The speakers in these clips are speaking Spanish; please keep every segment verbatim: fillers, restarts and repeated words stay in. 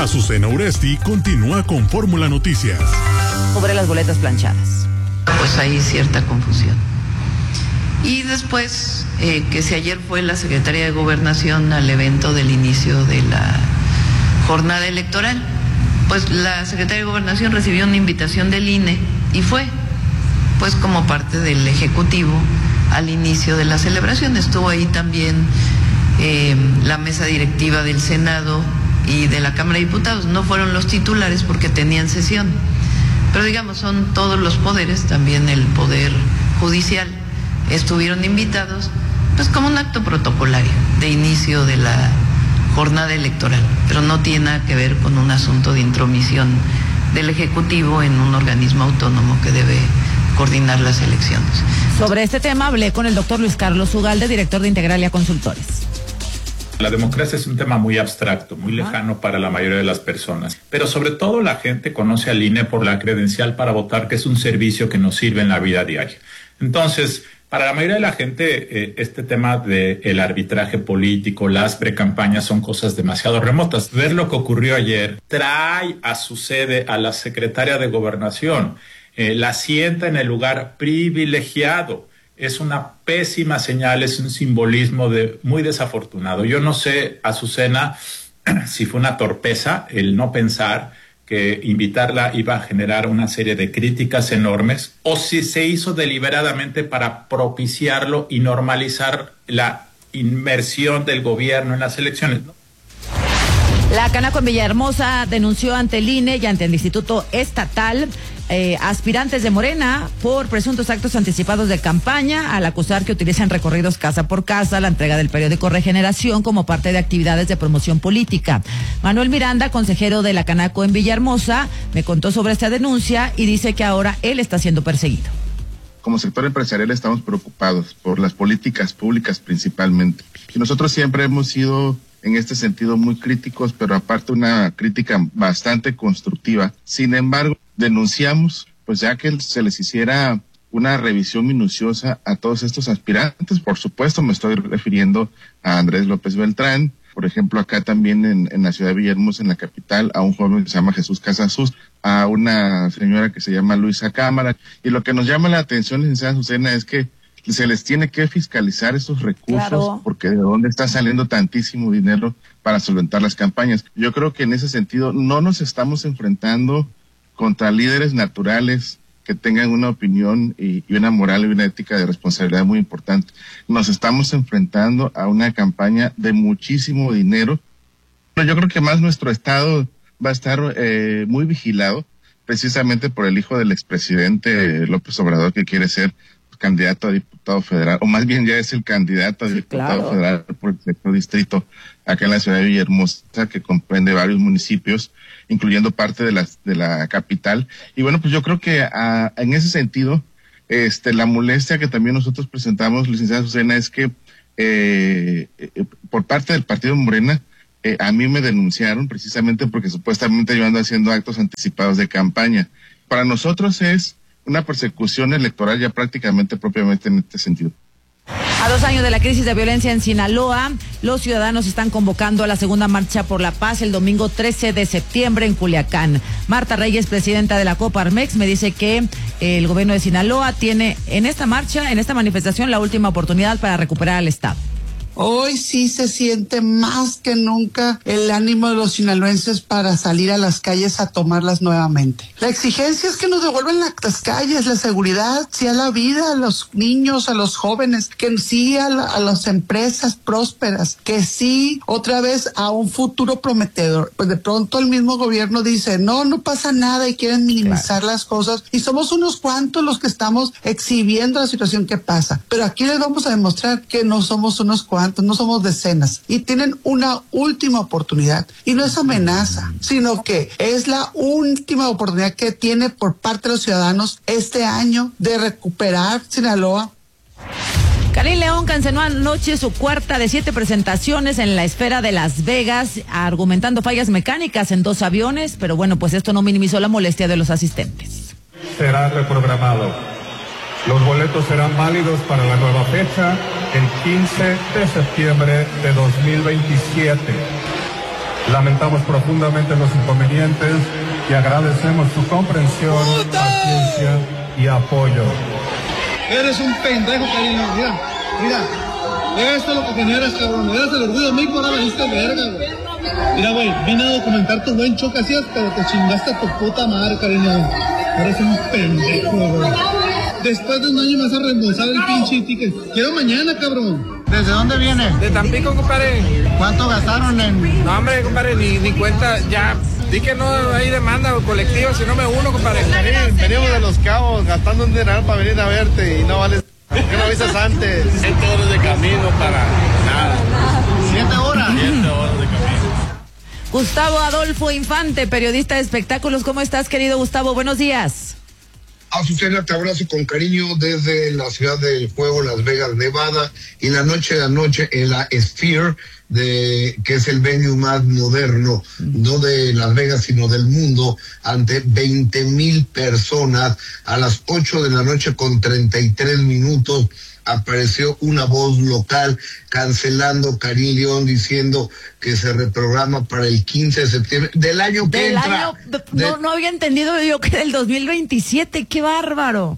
Azucena Uresti continúa con Fórmula Noticias. Sobre las boletas planchadas. Pues hay cierta confusión. Y después, eh, que si ayer fue la Secretaría de Gobernación al evento del inicio de la jornada electoral, pues la Secretaría de Gobernación recibió una invitación del I N E y fue, pues como parte del Ejecutivo al inicio de la celebración. Estuvo ahí también eh, la mesa directiva del Senado y de la Cámara de Diputados. No fueron los titulares porque tenían sesión, pero digamos son todos los poderes, también el Poder Judicial, estuvieron invitados, pues como un acto protocolario de inicio de la jornada electoral, pero no tiene nada que ver con un asunto de intromisión del Ejecutivo en un organismo autónomo que debe coordinar las elecciones. Sobre este tema hablé con el doctor Luis Carlos Ugalde, director de Integralia Consultores. La democracia es un tema muy abstracto, muy lejano para la mayoría de las personas, pero sobre todo la gente conoce al I N E por la credencial para votar, que es un servicio que nos sirve en la vida diaria. Entonces, para la mayoría de la gente, eh, este tema del arbitraje político, las precampañas son cosas demasiado remotas. Ver lo que ocurrió ayer trae a su sede a la secretaria de Gobernación, eh, la sienta en el lugar privilegiado. Es una pésima señal, es un simbolismo de, muy desafortunado. Yo no sé, Azucena, si fue una torpeza el no pensar que invitarla iba a generar una serie de críticas enormes, o si se hizo deliberadamente para propiciarlo y normalizar la inmersión del gobierno en las elecciones, ¿no? La Canaco en Villahermosa denunció ante el I N E y ante el Instituto Estatal eh, aspirantes de Morena por presuntos actos anticipados de campaña, al acusar que utilizan recorridos casa por casa, la entrega del periódico Regeneración como parte de actividades de promoción política. Manuel Miranda, consejero de la Canaco en Villahermosa, me contó sobre esta denuncia y dice que ahora él está siendo perseguido. Como sector empresarial estamos preocupados por las políticas públicas principalmente. Y nosotros siempre hemos sido en este sentido muy críticos, pero aparte una crítica bastante constructiva. Sin embargo, denunciamos, pues ya que se les hiciera una revisión minuciosa a todos estos aspirantes. Por supuesto, me estoy refiriendo a Andrés López Beltrán, por ejemplo, acá también en, en la ciudad de Villahermosa, en la capital, a un joven que se llama Jesús Casasus, a una señora que se llama Luisa Cámara. Y lo que nos llama la atención, licenciada Azucena, es que se les tiene que fiscalizar esos recursos, claro, porque de dónde está saliendo tantísimo dinero para solventar las campañas. Yo creo que en ese sentido no nos estamos enfrentando contra líderes naturales que tengan una opinión y, y una moral y una ética de responsabilidad muy importante. Nos estamos enfrentando a una campaña de muchísimo dinero. Yo creo que más nuestro Estado va a estar eh, muy vigilado, precisamente por el hijo del expresidente López Obrador, que quiere ser candidato a diputado federal, o más bien ya es el candidato a diputado claro. federal por el sexto distrito acá en la ciudad de Villahermosa, que comprende varios municipios, incluyendo parte de la, de la capital. Y bueno, pues yo creo que a, en ese sentido, este, la molestia que también nosotros presentamos, licenciada Azucena, es que eh, eh, por parte del partido Morena, eh, a mí me denunciaron precisamente porque supuestamente yo ando haciendo actos anticipados de campaña. Para nosotros es una persecución electoral ya prácticamente propiamente en este sentido. A dos años de la crisis de violencia en Sinaloa, los ciudadanos están convocando a la segunda marcha por la paz el domingo trece de septiembre en Culiacán. Marta Reyes, presidenta de la Coparmex, me dice que el gobierno de Sinaloa tiene en esta marcha, en esta manifestación, la última oportunidad para recuperar al Estado. Hoy sí se siente más que nunca el ánimo de los sinaloenses para salir a las calles a tomarlas nuevamente. La exigencia es que nos devuelvan las calles, la seguridad, sí a la vida, a los niños, a los jóvenes, que sí a, la, a las empresas prósperas, que sí otra vez a un futuro prometedor. Pues de pronto el mismo gobierno dice, no, no pasa nada y quieren minimizar claro. las cosas. Y somos unos cuantos los que estamos exhibiendo la situación que pasa. Pero aquí les vamos a demostrar que no somos unos cuantos. No somos decenas y tienen una última oportunidad y no es amenaza, sino que es la última oportunidad que tiene por parte de los ciudadanos este año de recuperar Sinaloa. Karim León canceló anoche su cuarta de siete presentaciones en la esfera de Las Vegas, argumentando fallas mecánicas en dos aviones, pero bueno, pues esto no minimizó la molestia de los asistentes. Será reprogramado. Los boletos serán válidos para la nueva fecha, el quince de septiembre de dos mil veintisiete. Lamentamos profundamente los inconvenientes y agradecemos su comprensión, paciencia y apoyo. Eres un pendejo, cariño. Mira, mira. Esto es lo que generas, cabrón. Eres el orgullo de mí, ahora me diste verga, güey. Mira, güey, vine a documentar tu buen show que hacías, pero te chingaste a tu puta madre, cariño. Eres un pendejo, güey. Después de un año me vas a reembolsar el pinche ticket. Quiero mañana, cabrón. ¿Desde dónde viene? De Tampico, compadre. ¿Cuánto gastaron en...? No, hombre, compadre, ni, ni cuenta, ya... Di que no hay demanda colectiva, si no me uno, compadre. Venimos de Los Cabos, gastando un dineral para venir a verte y no vale... ¿Por qué no avisas antes? Siete horas de camino para nada. ¿Siete horas? Siete horas de camino. Gustavo Adolfo Infante, periodista de espectáculos. ¿Cómo estás, querido Gustavo? Buenos días. Azucena, te abrazo con cariño desde la ciudad del juego, Las Vegas, Nevada, y la noche de anoche en la Sphere, de que es el venue más moderno, no de Las Vegas, sino del mundo, ante veinte mil personas, a las ocho de la noche con treinta y tres minutos, apareció una voz local cancelando Karim León, diciendo que se reprograma para el quince de septiembre del año que Del entra. año, no, no había entendido yo que era el dos mil veintisiete, qué bárbaro.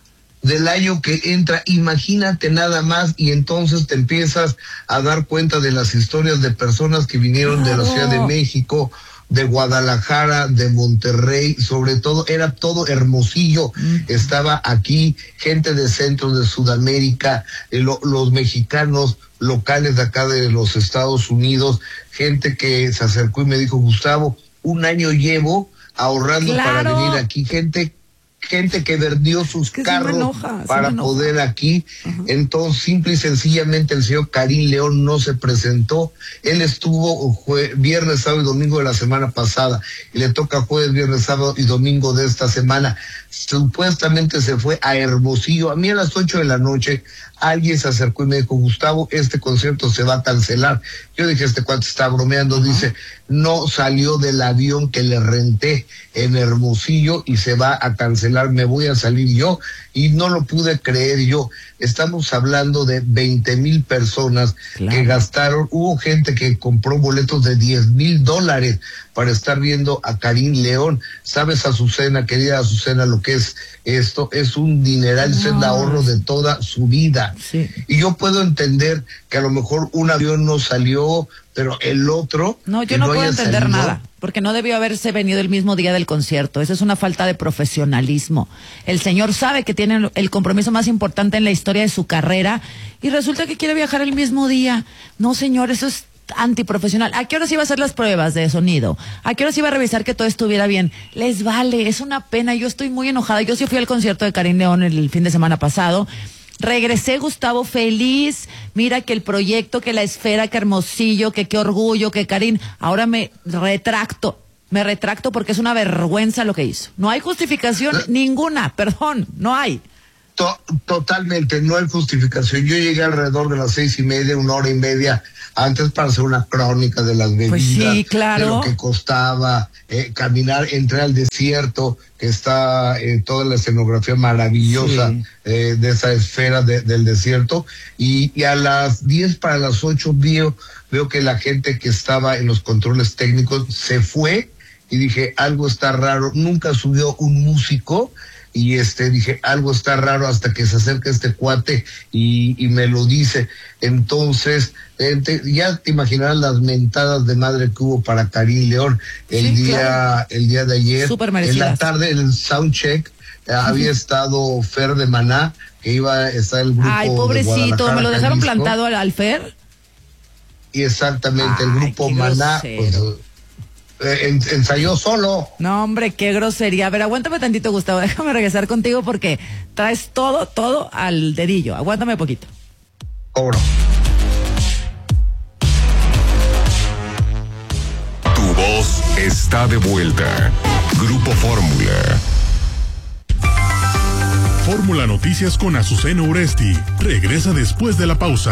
Del año que entra, imagínate nada más, y entonces te empiezas a dar cuenta de las historias de personas que vinieron claro. de la Ciudad de México, de Guadalajara, de Monterrey, sobre todo, era todo Hermosillo, mm. estaba aquí, gente de centro de Sudamérica, eh, lo, los mexicanos locales de acá de los Estados Unidos, gente que se acercó y me dijo, Gustavo, un año llevo ahorrando claro. para venir aquí, gente gente que vendió sus que carros enoja, para poder aquí. Uh-huh. Entonces, simple y sencillamente, el señor Karim León no se presentó. Él estuvo jue- viernes, sábado y domingo de la semana pasada, y le toca jueves, viernes, sábado y domingo de esta semana. Supuestamente se fue a Hermosillo. A mí a las ocho de la noche alguien se acercó y me dijo, Gustavo, este concierto se va a cancelar. Yo dije, este cuate está bromeando. Uh-huh. Dice, no salió del avión que le renté en Hermosillo y se va a cancelar, me voy a salir yo. Y no lo pude creer yo. Estamos hablando de veinte mil personas claro. que gastaron. Hubo gente que compró boletos de diez mil dólares para estar viendo a Karim León. ¿Sabes, Azucena, querida Azucena, lo que es esto? Es un dineral, no. es el ahorro de toda su vida. Sí. Y yo puedo entender que a lo mejor un avión no salió, pero el otro... No, yo no, no puedo entender salido. nada, porque no debió haberse venido el mismo día del concierto. Eso es una falta de profesionalismo. El señor sabe que tiene el compromiso más importante en la historia de su carrera y resulta que quiere viajar el mismo día. No, señor, eso es antiprofesional. ¿A qué horas iba a hacer las pruebas de sonido? ¿A qué horas iba a revisar que todo estuviera bien? Les vale, es una pena. Yo estoy muy enojada. Yo sí fui al concierto de Karim León el fin de semana pasado. Regresé, Gustavo, feliz. Mira que el proyecto, que la esfera, que Hermosillo, que qué orgullo, que Karim. Ahora me retracto. Me retracto porque es una vergüenza lo que hizo. No hay justificación ¿Eh? ninguna, perdón, no hay. To- totalmente, no hay justificación. Yo llegué alrededor de las seis y media, una hora y media antes para hacer una crónica de las bebidas, pues sí, claro. de lo que costaba eh, caminar, entré al desierto, que está eh, toda la escenografía maravillosa sí. eh, de esa esfera de, del desierto, y, y a las diez para las ocho veo, veo que la gente que estaba en los controles técnicos se fue, y dije, algo está raro. Nunca subió un músico, y este dije, algo está raro, hasta que se acerca este cuate y, y me lo dice. Entonces, eh, ya te imaginarás las mentadas de madre que hubo para Karim León el sí, día claro. el día de ayer. En la tarde, en el soundcheck, eh, uh-huh. había estado Fer de Maná, que iba a estar el grupo. Ay, pobrecito, me lo dejaron Jalisco. plantado al, al Fer. Y exactamente, Ay, el grupo Maná, pues, Eh, en, ensayó solo. No, hombre, qué grosería. A ver, aguántame tantito, Gustavo. Déjame regresar contigo porque traes todo, todo al dedillo. Aguántame poquito. Cobro. Tu voz está de vuelta. Grupo Fórmula. Fórmula Noticias con Azucena Uresti. Regresa después de la pausa.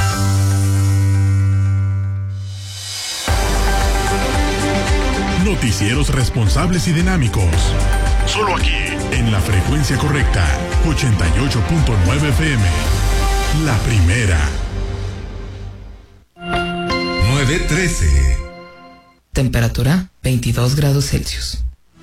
Noticieros responsables y dinámicos. Solo aquí, en la frecuencia correcta, ochenta y ocho punto nueve F M. La primera. nueve trece. Temperatura veintidós grados Celsius.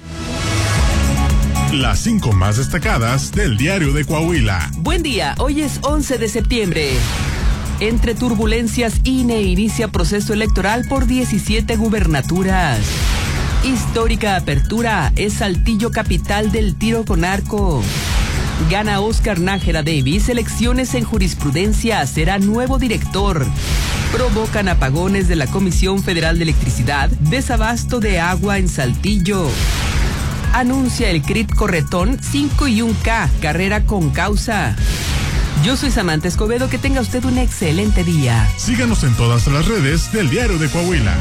Las cinco más destacadas del Diario de Coahuila. Buen día, hoy es once de septiembre. Entre turbulencias, I N E inicia proceso electoral por diecisiete gubernaturas. Histórica apertura, es Saltillo capital del tiro con arco. Gana Oscar Nájera Davis, elecciones en jurisprudencia, será nuevo director. Provocan apagones de la Comisión Federal de Electricidad, desabasto de agua en Saltillo. Anuncia el C R I T Corretón cinco y un K, carrera con causa. Yo soy Samantha Escobedo, que tenga usted un excelente día. Síganos en todas las redes del Diario de Coahuila.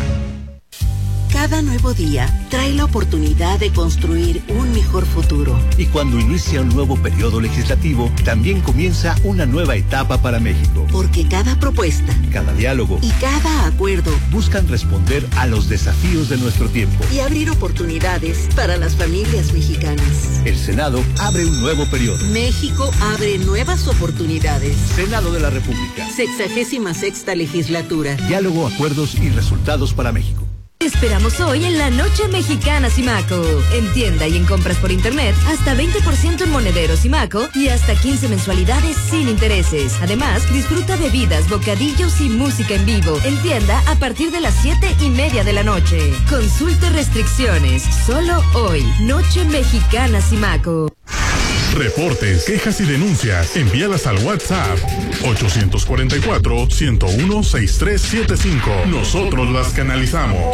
Cada nuevo día trae la oportunidad de construir un mejor futuro. Y cuando inicia un nuevo periodo legislativo, también comienza una nueva etapa para México. Porque cada propuesta, cada diálogo y cada acuerdo buscan responder a los desafíos de nuestro tiempo y abrir oportunidades para las familias mexicanas. El Senado abre un nuevo periodo. México abre nuevas oportunidades. Senado de la República. Sexagésima sexta legislatura. Diálogo, acuerdos y resultados para México. Esperamos hoy en la Noche Mexicana Simaco. En tienda y en compras por internet, hasta veinte por ciento en monederos Simaco y hasta quince mensualidades sin intereses. Además, disfruta bebidas, bocadillos y música en vivo. En tienda a partir de las siete y media de la noche. Consulte restricciones. Solo hoy. Noche Mexicana Simaco. Reportes, quejas y denuncias, envíalas al WhatsApp ochocientos cuarenta y cuatro, ciento uno, sesenta y tres setenta y cinco. Nosotros las canalizamos.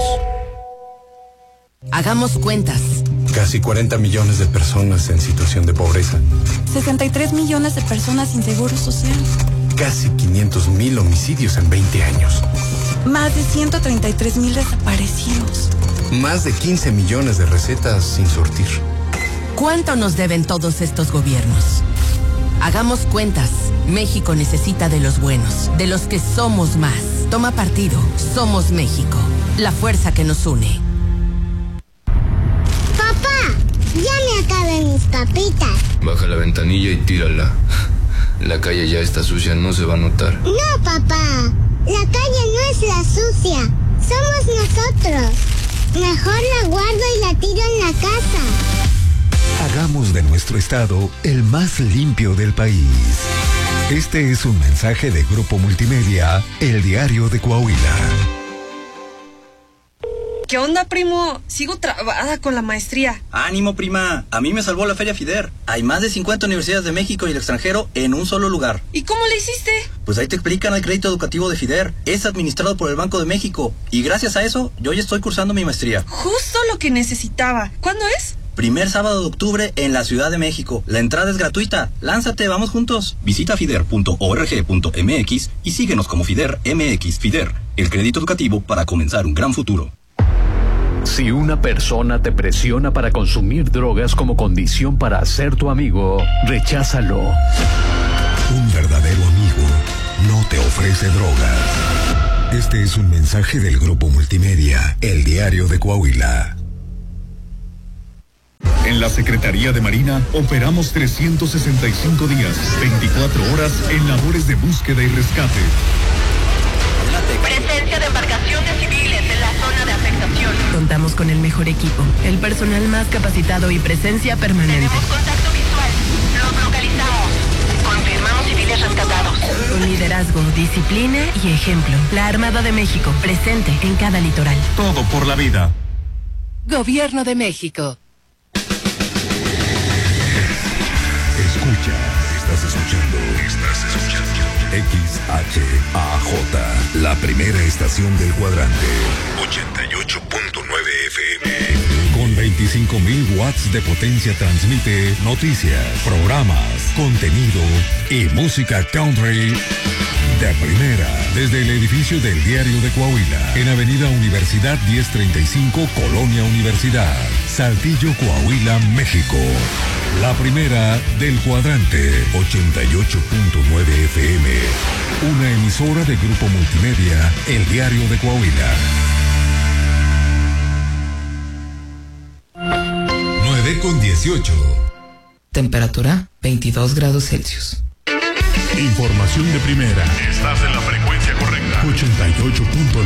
Hagamos cuentas. Casi cuarenta millones de personas en situación de pobreza. sesenta y tres millones de personas sin seguro social. Casi quinientos mil homicidios en veinte años. Más de ciento treinta y tres mil desaparecidos. Más de quince millones de recetas sin surtir. ¿Cuánto nos deben todos estos gobiernos? Hagamos cuentas. México necesita de los buenos, de los que somos más. Toma partido. Somos México. La fuerza que nos une. Papá, ya me acabé mis papitas. Baja la ventanilla y tírala. La calle ya está sucia, no se va a notar. No, papá. La calle no es la sucia. Somos nosotros. Mejor la guardo y la tiro en la casa. Hagamos de nuestro estado el más limpio del país. Este es un mensaje de Grupo Multimedia, El Diario de Coahuila. ¿Qué onda, primo? Sigo trabada con la maestría. Ánimo, prima. A mí me salvó la Feria FIDER. Hay más de cincuenta universidades de México y el extranjero en un solo lugar. ¿Y cómo le hiciste? Pues ahí te explican el crédito educativo de FIDER. Es administrado por el Banco de México. Y gracias a eso, yo ya estoy cursando mi maestría. Justo lo que necesitaba. ¿Cuándo es? Primer sábado de octubre en la Ciudad de México. La entrada es gratuita. Lánzate, vamos juntos. Visita fider punto org punto m x y síguenos como FIDER M X. FIDER, el crédito educativo para comenzar un gran futuro. Si una persona te presiona para consumir drogas como condición para ser tu amigo, recházalo. Un verdadero amigo no te ofrece drogas. Este es un mensaje del Grupo Multimedia, El Diario de Coahuila. En la Secretaría de Marina operamos trescientos sesenta y cinco días, veinticuatro horas en labores de búsqueda y rescate. Presencia de embarcaciones civiles en la zona de afectación. Contamos con el mejor equipo, el personal más capacitado y presencia permanente. Tenemos contacto visual. Los localizamos. Confirmamos civiles rescatados. Con liderazgo, disciplina y ejemplo. La Armada de México, presente en cada litoral. Todo por la vida. Gobierno de México. Escucha, estás escuchando, estás escuchando X H A J, la primera estación del cuadrante, ochenta y ocho punto nueve F M. Con veinticinco mil watts de potencia transmite noticias, programas, contenido y música country de primera, desde el edificio del Diario de Coahuila, en Avenida Universidad diez treinta y cinco, Colonia Universidad, Saltillo, Coahuila, México. La primera del cuadrante, ochenta y ocho punto nueve F M. Una emisora de Grupo Multimedia, El Diario de Coahuila. nueve con dieciocho. Temperatura veintidós grados Celsius. Información de primera. Estás en la frecuencia correcta. ochenta y ocho punto